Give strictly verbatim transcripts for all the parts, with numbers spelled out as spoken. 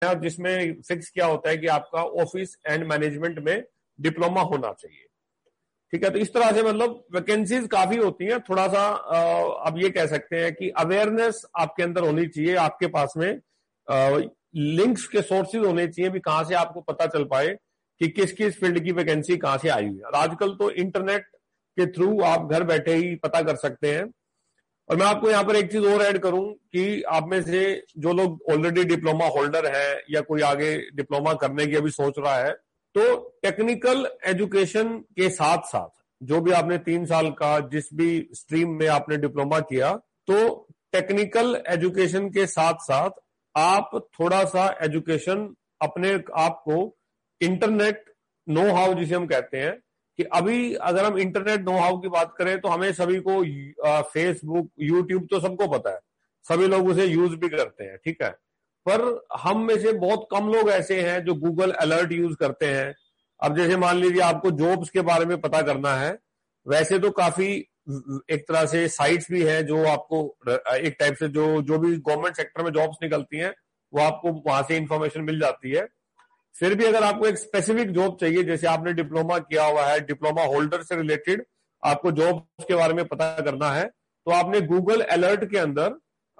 और जिसमें फिक्स किया होता है कि आपका ऑफिस एंड मैनेजमेंट में डिप्लोमा होना चाहिए। ठीक है, तो इस तरह से मतलब वैकेंसीज काफी होती हैं। थोड़ा सा अब ये कह सकते हैं कि अवेयरनेस आपके अंदर होनी चाहिए, आपके पास में लिंक्स के सोर्सेज होने चाहिए भी कहां से आपको पता चल पाए कि किस किस फील्ड की वैकेंसी कहां से आई है। और आजकल तो इंटरनेट के थ्रू आप घर बैठे ही पता कर सकते हैं। और मैं आपको यहाँ पर एक चीज और ऐड करूं कि आप में से जो लोग ऑलरेडी डिप्लोमा होल्डर हैं या कोई आगे डिप्लोमा करने की अभी सोच रहा है, तो टेक्निकल एजुकेशन के साथ साथ जो भी आपने तीन साल का जिस भी स्ट्रीम में आपने डिप्लोमा किया, तो टेक्निकल एजुकेशन के साथ साथ आप थोड़ा सा एजुकेशन अपने आप को इंटरनेट नो हाउ जिसे हम कहते हैं कि अभी अगर हम इंटरनेट नो हाउ की बात करें तो हमें सभी को फेसबुक, यूट्यूब तो सबको पता है, सभी लोग उसे यूज भी करते हैं। ठीक है, पर हम में से बहुत कम लोग ऐसे हैं जो गूगल अलर्ट यूज करते हैं। अब जैसे मान लीजिए आपको जॉब्स के बारे में पता करना है, वैसे तो काफी एक तरह से साइट्स भी हैं जो आपको एक टाइप से जो जो भी गवर्नमेंट सेक्टर में जॉब्स निकलती हैं वो आपको वहां से इंफॉर्मेशन मिल जाती है। फिर भी अगर आपको एक स्पेसिफिक जॉब चाहिए, जैसे आपने डिप्लोमा किया हुआ है, डिप्लोमा होल्डर से रिलेटेड आपको जॉब्स के बारे में पता करना है, तो आपने गूगल अलर्ट के अंदर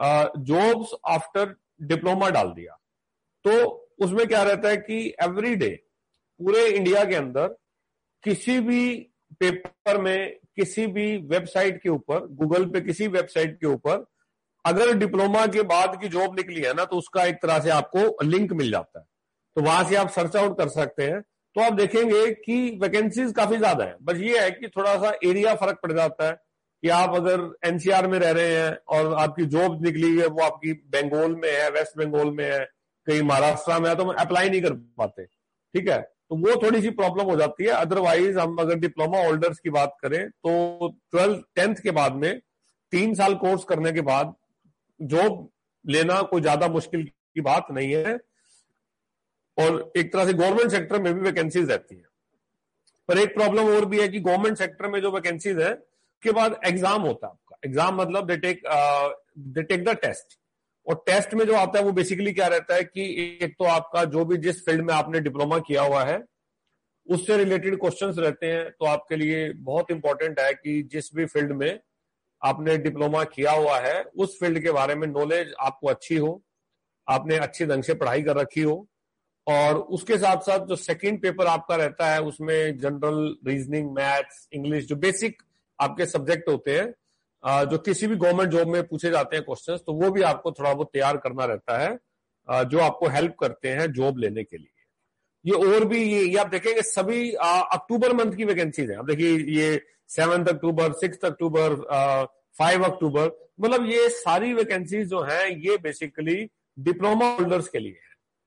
जॉब्स आफ्टर डिप्लोमा डाल दिया, तो उसमें क्या रहता है कि एवरी डे पूरे इंडिया के अंदर किसी भी पेपर में, किसी भी वेबसाइट के ऊपर, गूगल पे किसी वेबसाइट के ऊपर अगर डिप्लोमा के बाद की जॉब निकली है ना, तो उसका एक तरह से आपको लिंक मिल जाता है, तो वहां से आप सर्च आउट कर सकते हैं। तो आप देखेंगे कि वैकेंसीज काफी ज्यादा है, बस ये है कि थोड़ा सा एरिया फर्क पड़ जाता है कि आप अगर एनसीआर में रह रहे हैं और आपकी जॉब निकली है वो आपकी बंगाल में है, वेस्ट बंगाल में है, कहीं महाराष्ट्र में है, तो हम अप्लाई नहीं कर पाते। ठीक है, तो वो थोड़ी सी प्रॉब्लम हो जाती है। अदरवाइज हम अगर डिप्लोमा होल्डर्स की बात करें तो ट्वेल्थ टेंथ के बाद में तीन साल कोर्स करने के बाद जॉब लेना कोई ज्यादा मुश्किल की बात नहीं है, और एक तरह से गवर्नमेंट सेक्टर में भी वैकेंसीज रहती है। पर एक प्रॉब्लम और भी है कि गवर्नमेंट सेक्टर में जो वैकेंसीज है उसके बाद एग्जाम होता है आपका। एग्जाम मतलब they take they take the test, और टेस्ट में जो आता है वो बेसिकली क्या रहता है कि एक तो आपका जो भी जिस फील्ड में आपने डिप्लोमा किया हुआ है उससे रिलेटेड क्वेश्चंस रहते हैं। तो आपके लिए बहुत इंपॉर्टेंट है कि जिस भी फील्ड में आपने डिप्लोमा किया हुआ है उस फील्ड के बारे में नॉलेज आपको अच्छी हो, आपने अच्छी ढंग से पढ़ाई कर रखी हो, और उसके साथ साथ जो सेकंड पेपर आपका रहता है उसमें जनरल रीजनिंग, मैथ्स, इंग्लिश, जो बेसिक आपके सब्जेक्ट होते हैं जो किसी भी गवर्नमेंट जॉब में पूछे जाते हैं क्वेश्चंस, तो वो भी आपको थोड़ा बहुत तैयार करना रहता है जो आपको हेल्प करते हैं जॉब लेने के लिए। ये और भी ये, ये आप देखेंगे सभी अक्टूबर मंथ की वैकेंसीज है। अब देखिए ये सेवंथ अक्टूबर, सिक्स अक्टूबर, फाइव अक्टूबर, मतलब ये सारी वैकेंसीज जो हैं ये बेसिकली डिप्लोमा होल्डर्स के लिए है।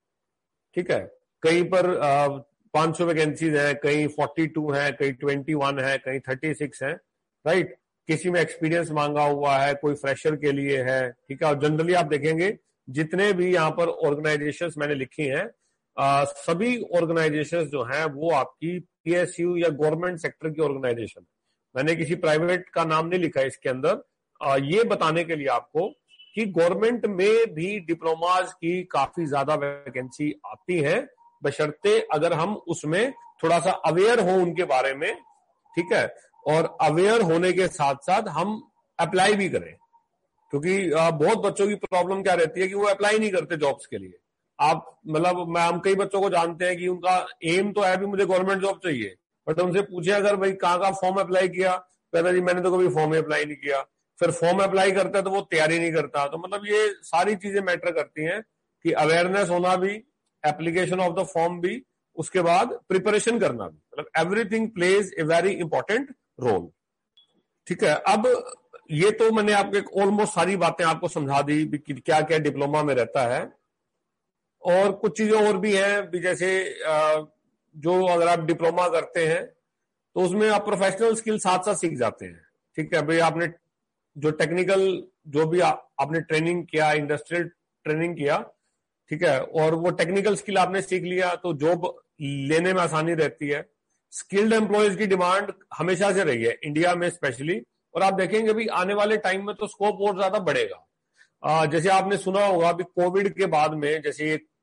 ठीक है, कहीं पर पांच सौ वैकेंसीज है, कहीं फोर्टी टू है, कहीं ट्वेंटी वन है, कहीं थर्टी सिक्स है, राइट। किसी में एक्सपीरियंस मांगा हुआ है, कोई फ्रेशर के लिए है। ठीक है, और जनरली आप देखेंगे जितने भी यहाँ पर ऑर्गेनाइजेशंस मैंने लिखी हैं आ, सभी ऑर्गेनाइजेशंस जो हैं वो आपकी पीएसयू या गवर्नमेंट सेक्टर की ऑर्गेनाइजेशन, मैंने किसी प्राइवेट का नाम नहीं लिखा है इसके अंदर, आ, ये बताने के लिए आपको कि गवर्नमेंट में भी डिप्लोमाज की काफी ज्यादा वैकेंसी आती है, बशर्ते अगर हम उसमें थोड़ा सा अवेयर हो उनके बारे में। ठीक है, और अवेयर होने के साथ साथ हम अप्लाई भी करें, क्योंकि बहुत बच्चों की प्रॉब्लम क्या रहती है कि वो अप्लाई नहीं करते जॉब्स के लिए। आप मतलब मैं हम कई बच्चों को जानते हैं कि उनका एम तो है भी मुझे गवर्नमेंट जॉब चाहिए, बट उनसे पूछे अगर भाई कहाँ का फॉर्म अप्लाई किया, कहता जी मैंने तो कभी फॉर्म अप्लाई नहीं किया। फिर फॉर्म अप्लाई करता है तो वो तैयारी नहीं करता। तो मतलब ये सारी चीजें मैटर करती हैं कि अवेयरनेस होना भी, एप्लीकेशन ऑफ द फॉर्म भी, उसके बाद प्रिपरेशन करना भी, मतलब everything plays a very important role. ठीक है, अब ये तो मैंने आपको ऑलमोस्ट सारी बातें आपको समझा दी कि क्या क्या डिप्लोमा में रहता है, और कुछ चीजें और भी हैं भी, जैसे जो अगर आप डिप्लोमा करते हैं तो उसमें आप प्रोफेशनल स्किल साथ साथ सीख जाते हैं। ठीक है, भाई आपने जो टेक्निकल जो भी आ, आपने ट्रेनिंग किया, इंडस्ट्रियल ट्रेनिंग किया, ठीक है, और वो टेक्निकल स्किल आपने सीख लिया तो जॉब लेने में आसानी रहती है। स्किल्ड एम्प्लॉयज की डिमांड हमेशा से रही है इंडिया में स्पेशली, और आप देखेंगे भी आने वाले टाइम में तो स्कोप और ज्यादा बढ़ेगा। आ, जैसे आपने सुना होगा अभी कोविड के बाद में, जैसे एक